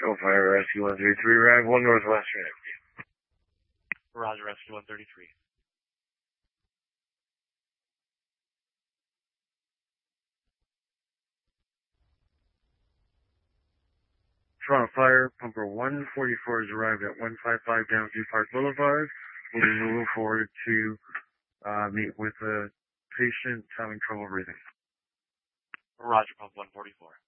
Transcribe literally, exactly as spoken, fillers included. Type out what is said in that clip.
Oh, Fire Rescue one thirty-three, Rag one Northwestern Avenue. Roger, Rescue one thirty-three. Toronto Fire, pumper one forty-four has arrived at one fifty-five Downsview Park Boulevard. We'll be moving forward to uh, meet with a patient having trouble breathing. Roger, pump one forty-four.